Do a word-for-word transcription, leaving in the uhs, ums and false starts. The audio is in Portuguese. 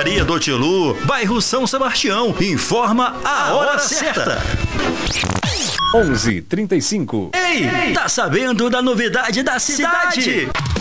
Padaria do Tilu, bairro São Sebastião. Informa a hora certa. onze e trinta e cinco. Ei, tá sabendo da novidade da cidade?